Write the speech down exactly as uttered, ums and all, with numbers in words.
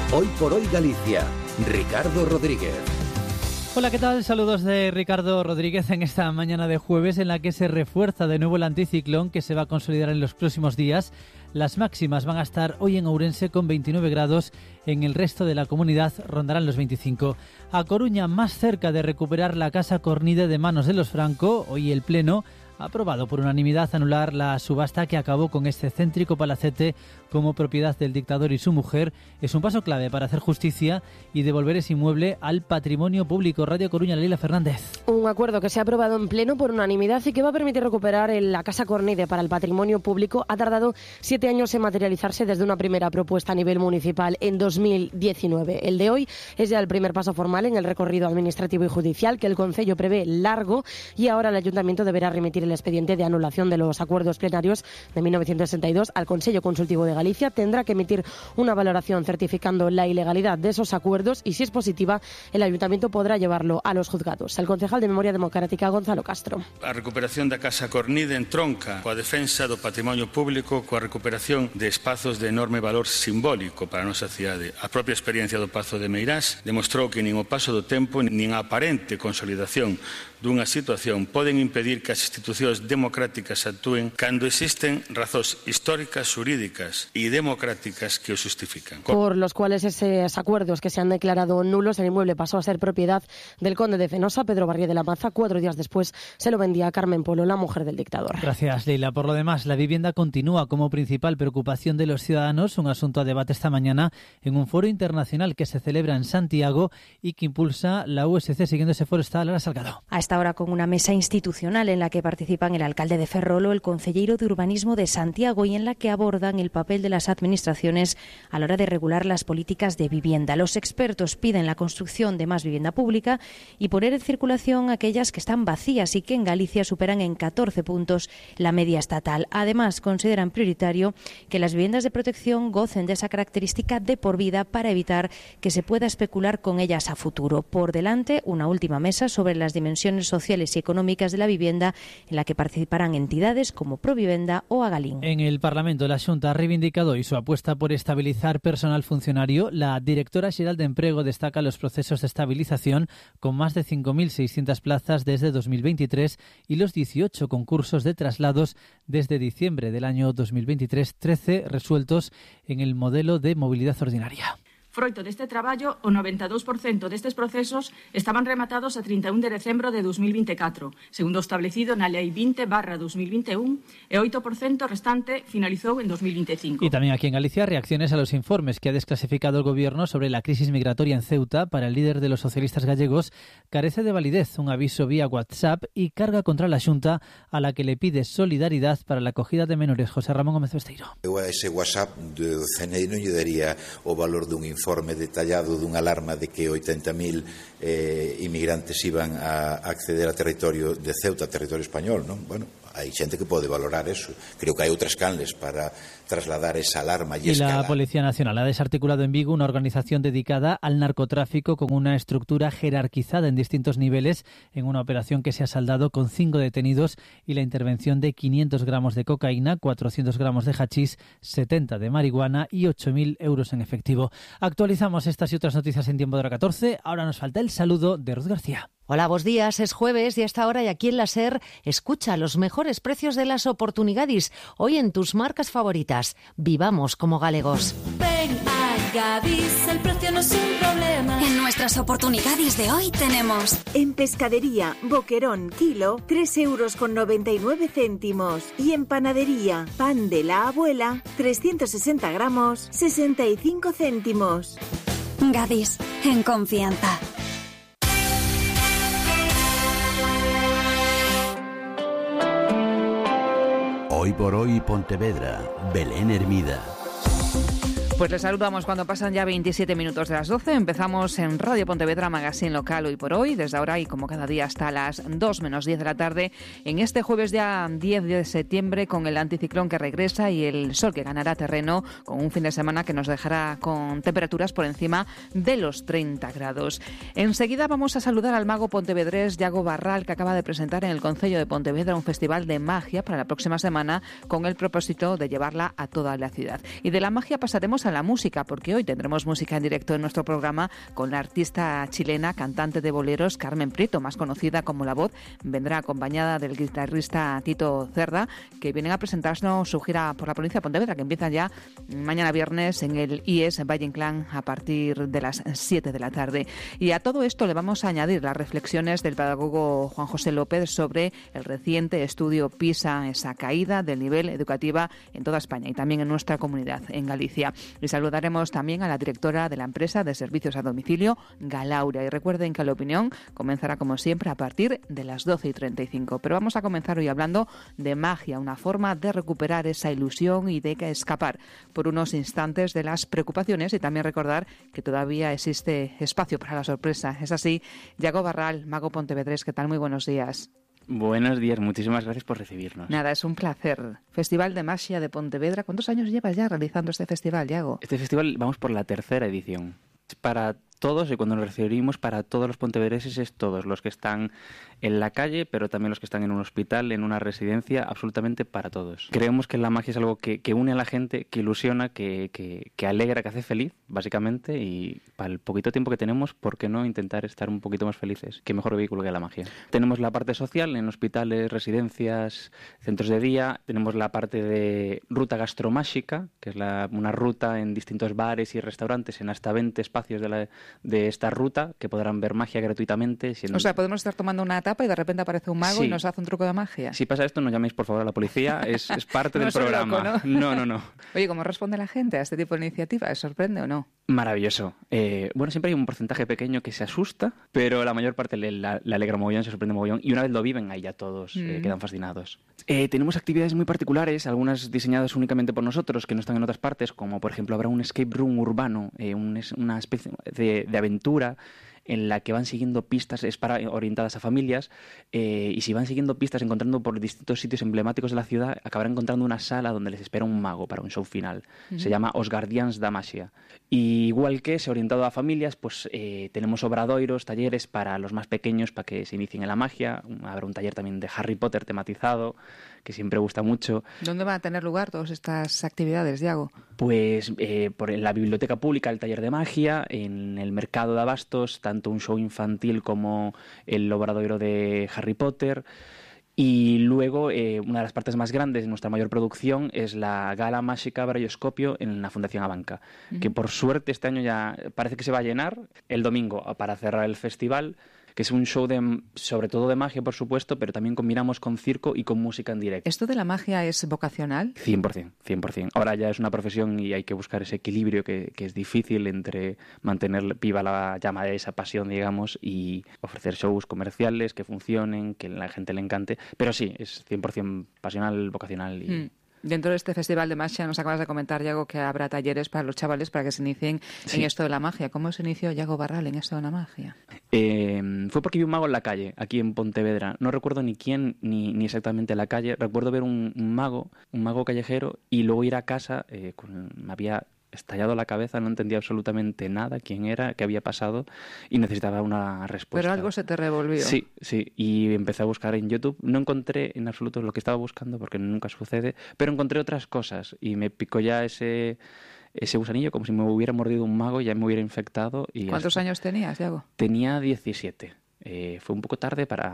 Hoy por hoy Galicia, Ricardo Rodríguez. Hola, ¿qué tal? Saludos de Ricardo Rodríguez en esta mañana de jueves en la que se refuerza de nuevo el anticiclón que se va a consolidar en los próximos días. Las máximas van a estar hoy en Ourense con veintinueve grados, en el resto de la comunidad rondarán los veinticinco. A Coruña, más cerca de recuperar la Casa Cornide de manos de los Franco, hoy el Pleno ha aprobado por unanimidad anular la subasta que acabó con este céntrico palacete como propiedad del dictador y su mujer. Es un paso clave para hacer justicia y devolver ese inmueble al patrimonio público. Radio Coruña, Leila Fernández. Un acuerdo que se ha aprobado en pleno por unanimidad y que va a permitir recuperar la Casa Cornide para el patrimonio público. Ha tardado siete años en materializarse desde una primera propuesta a nivel municipal en dos mil diecinueve. El de hoy es ya el primer paso formal en el recorrido administrativo y judicial que el Concello prevé largo, y ahora el Ayuntamiento deberá remitir el expediente de anulación de los acuerdos plenarios de mil novecientos sesenta y dos al Consello Consultivo de Galicia. Tendrá que emitir una valoración certificando la ilegalidad de esos acuerdos y, si es positiva, el Ayuntamiento podrá llevarlo a los juzgados. El concejal de Memoria Democrática, Gonzalo Castro. A recuperación da Casa Cornide entronca coa defensa do patrimonio público, coa recuperación de espazos de enorme valor simbólico para a nosa cidade. A propia experiencia do Pazo de Meirás demostrou que nin o paso do tempo nin a aparente consolidación dunha situación poden impedir que as institucións democráticas actúen cando existen razóns históricas, xurídicas e democráticas que o justifican. Por los cuales esos acuerdos que se han declarado nulos, el inmueble pasó a ser propiedad del conde de Fenosa, Pedro Barrié de la Maza. Cuatro días después se lo vendía a Carmen Polo, la mujer del dictador. Gracias, Leila. Por lo demás, la vivienda continúa como principal preocupación de los ciudadanos, un asunto a debate esta mañana en un foro internacional que se celebra en Santiago y que impulsa la U S C. Siguiendo ese foro está Lara Salgado. A esta hora con una mesa institucional en la que participan el alcalde de Ferrolo, el concejero de Urbanismo de Santiago, y en la que abordan el papel de las administraciones a la hora de regular las políticas de vivienda. Los expertos piden la construcción de más vivienda pública y poner en circulación aquellas que están vacías y que en Galicia superan en catorce puntos la media estatal. Además, consideran prioritario que las viviendas de protección gocen de esa característica de por vida para evitar que se pueda especular con ellas a futuro. Por delante, una última mesa sobre las dimensiones sociales y económicas de la vivienda, en la que participarán entidades como Provivenda o Agalín. En el Parlamento, la Xunta ha reivindicado hoy su apuesta por estabilizar personal funcionario. La directora xeral de Emprego destaca los procesos de estabilización con más de cinco mil seiscientas plazas desde dos mil veintitrés y los dieciocho concursos de traslados desde diciembre del año dos mil veintitrés, trece resueltos en el modelo de movilidad ordinaria. Froito deste traballo, o noventa e dous por cento destes procesos estaban rematados a trinta e un de decembro de dos mil veinticuatro, segundo o establecido na Lei vinte barra dos mil vinte e un, e oito por cento restante finalizou en dos mil veinticinco. Y también aquí en Galicia, reacciones a los informes que ha desclasificado el Gobierno sobre la crisis migratoria en Ceuta. Para el líder de los socialistas gallegos, carece de validez un aviso vía WhatsApp y carga contra la Xunta, a la que le pide solidaridad para la acogida de menores. José Ramón Gómez Besteiro. Eu a ese WhatsApp do C N I non lle daría o valor dun informe detallado dunha alarma de que oitenta mil eh, inmigrantes iban a acceder a territorio de Ceuta, a territorio español, non? Bueno, hai xente que pode valorar eso. Creo que hai outras canles para trasladar esa alarma y, y escala. La Policía Nacional ha desarticulado en Vigo una organización dedicada al narcotráfico con una estructura jerarquizada en distintos niveles, en una operación que se ha saldado con cinco detenidos y la intervención de quinientos gramos de cocaína, cuatrocientos gramos de hachís, setenta de marihuana y ocho mil euros en efectivo. Actualizamos estas y otras noticias en tiempo de hora catorce. Ahora nos falta el saludo de Ruth García. Hola, buenos días. Es jueves y a esta hora y aquí en la SER escucha los mejores precios de las oportunidades. Hoy en tus marcas favoritas. Vivamos como galegos. Ven a Gadis, el precio no es un problema. En nuestras oportunidades de hoy tenemos... En pescadería, boquerón, kilo, tres euros con noventa y nueve céntimos. Y en panadería, pan de la abuela, trescientos sesenta gramos, sesenta y cinco céntimos. Gadis, en confianza. Hoy por hoy Pontevedra, Belén Hermida. Pues les saludamos cuando pasan ya veintisiete minutos de las doce. Empezamos en Radio Pontevedra, Magazine Local Hoy por Hoy, desde ahora y como cada día hasta las dos menos diez de la tarde, en este jueves ya diez de septiembre, con el anticiclón que regresa y el sol que ganará terreno, con un fin de semana que nos dejará con temperaturas por encima de los treinta grados. Enseguida vamos a saludar al mago pontevedrés Yago Barral, que acaba de presentar en el Concello de Pontevedra un festival de magia para la próxima semana, con el propósito de llevarla a toda la ciudad. Y de la magia pasaremos a a la música, porque hoy tendremos música en directo en nuestro programa con la artista chilena, cantante de boleros, Carmen Prieto, más conocida como La Voz. Vendrá acompañada del guitarrista Tito Cerda, que vienen a presentarnos su gira por la provincia de Pontevedra, que empieza ya mañana viernes en el I E S Valle Inclán a partir de las siete de la tarde. Y a todo esto le vamos a añadir las reflexiones del pedagogo Juan José López sobre el reciente estudio PISA, esa caída del nivel educativa en toda España y también en nuestra comunidad, en Galicia. Y saludaremos también a la directora de la empresa de servicios a domicilio, Galauria. Y recuerden que La Opinión comenzará como siempre a partir de las doce y treinta y cinco. Pero vamos a comenzar hoy hablando de magia, una forma de recuperar esa ilusión y de escapar por unos instantes de las preocupaciones y también recordar que todavía existe espacio para la sorpresa. Es así, Yago Barral, mago pontevedrés, ¿qué tal? Muy buenos días. Buenos días, muchísimas gracias por recibirnos. Nada, es un placer. Festival de Magia de Pontevedra. ¿Cuántos años llevas ya realizando este festival, Yago? Este festival vamos por la tercera edición. Para todos, y cuando nos referimos para todos los pontevedreses, es todos los que están en la calle, pero también los que están en un hospital, en una residencia, absolutamente para todos. Creemos que la magia es algo que, que une a la gente, que ilusiona, que, que, que alegra, que hace feliz, básicamente, y para el poquito tiempo que tenemos, ¿por qué no intentar estar un poquito más felices? ¿Qué mejor vehículo que la magia? Tenemos la parte social en hospitales, residencias, centros de día. Tenemos la parte de ruta gastromágica, que es la, una ruta en distintos bares y restaurantes, en hasta veinte espacios de, la, de esta ruta, que podrán ver magia gratuitamente. Siendo... O sea, podemos estar tomando una etapa y de repente aparece un mago sí. y nos hace un truco de magia. Si pasa esto, no llaméis por favor a la policía, es, es parte no del programa. Loco, ¿no? no, no, no. Oye, ¿cómo responde la gente a este tipo de iniciativa? ¿Es sorprende o no? Maravilloso. Eh, bueno, siempre hay un porcentaje pequeño que se asusta, pero la mayor parte le, la, le alegra mogollón, se sorprende mogollón, y una vez lo viven, ahí ya todos mm. eh, quedan fascinados. Eh, tenemos actividades muy particulares, algunas diseñadas únicamente por nosotros, que no están en otras partes, como por ejemplo habrá un escape room urbano, eh, un, una especie de, de aventura en la que van siguiendo pistas, es para orientadas a familias, eh, y si van siguiendo pistas encontrando por distintos sitios emblemáticos de la ciudad, acabarán encontrando una sala donde les espera un mago para un show final. Uh-huh. Se llama Os Guardians da Magia. Y igual que se ha orientado a familias, pues eh, tenemos obradoiros, talleres para los más pequeños, para que se inicien en la magia. Habrá un taller también de Harry Potter tematizado, que siempre gusta mucho. ¿Dónde van a tener lugar todas estas actividades, Yago? Pues eh, por en la biblioteca pública, el taller de magia, en el mercado de abastos, tanto un show infantil como el obradoiro de Harry Potter. Y luego, eh, una de las partes más grandes de nuestra mayor producción es la Gala Máxica Braioscopio en la Fundación Abanca, uh-huh. que por suerte este año ya parece que se va a llenar el domingo para cerrar el festival, que es un show de, sobre todo de magia, por supuesto, pero también combinamos con circo y con música en directo. ¿Esto de la magia es vocacional? cien por ciento, cien por ciento. Ahora ya es una profesión y hay que buscar ese equilibrio que, que es difícil entre mantener viva la llama de esa pasión, digamos, y ofrecer shows comerciales que funcionen, que a la gente le encante. Pero sí, es cien por ciento pasional, vocacional y... Mm. Dentro de este Festival de Magia nos acabas de comentar, Yago, que habrá talleres para los chavales para que se inicien sí. en esto de la magia. ¿Cómo se inició Yago Barral en esto de la magia? Eh, fue porque vi un mago en la calle, aquí en Pontevedra. No recuerdo ni quién ni, ni exactamente la calle. Recuerdo ver un, un mago, un mago callejero, y luego ir a casa, eh, con, me había estallado la cabeza, no entendía absolutamente nada, quién era, qué había pasado, y necesitaba una respuesta. Pero algo se te revolvió. Sí, sí, y empecé a buscar en YouTube. No encontré en absoluto lo que estaba buscando, porque nunca sucede, pero encontré otras cosas, y me picó ya ese, ese gusanillo, como si me hubiera mordido un mago y ya me hubiera infectado. Y ¿Cuántos hasta... años tenías, Yago? Tenía diecisiete. Eh, fue un poco tarde para